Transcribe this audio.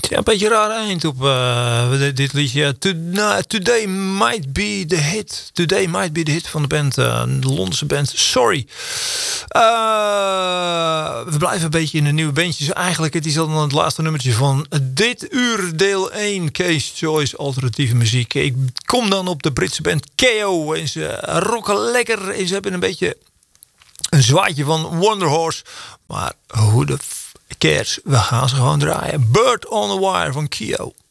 Ja, een beetje raar eind op dit liedje. Today might be the hit. Today might be the hit van de band. De Londense band Sorry. We blijven een beetje in de nieuwe bandjes. Eigenlijk, het is al het laatste nummertje van dit uur, deel 1. Case Choice, alternatieve muziek. Ik kom dan op de Britse band KO. En ze rocken lekker. En ze hebben een beetje een zwaadje van Wonder Horse. Maar hoe de cares? We gaan ze gewoon draaien. Bird on the Wire van Kyo.